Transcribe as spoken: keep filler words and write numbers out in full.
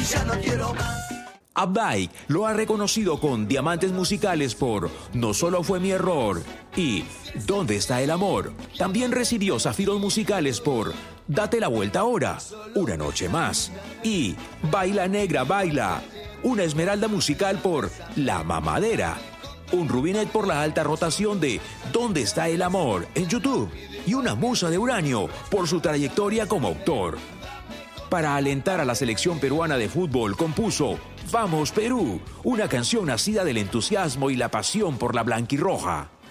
y ya no quiero más. Updike lo ha reconocido con diamantes musicales por No solo fue mi error y ¿Dónde está el amor? También recibió zafiros musicales por Date la vuelta ahora, Una noche más y Baila negra, baila. Una esmeralda musical por La mamadera. Un rubinet por la alta rotación de ¿Dónde está el amor? En YouTube. Y una musa de uranio por su trayectoria como autor. Para alentar a la selección peruana de fútbol compuso Vamos Perú, una canción nacida del entusiasmo y la pasión por la blanquirroja.